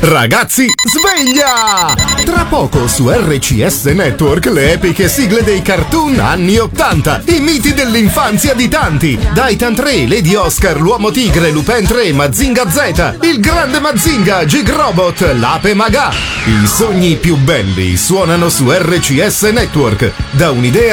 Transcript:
Ragazzi, sveglia! Tra poco su RCS Network le epiche sigle dei cartoon anni 80, i miti dell'infanzia di tanti. Daitan 3, Lady Oscar, l'Uomo Tigre, Lupin 3, Mazinga Z, il grande Mazinga, Gig Robot, l'Ape Maga. I sogni più belli suonano su RCS Network. Da un'idea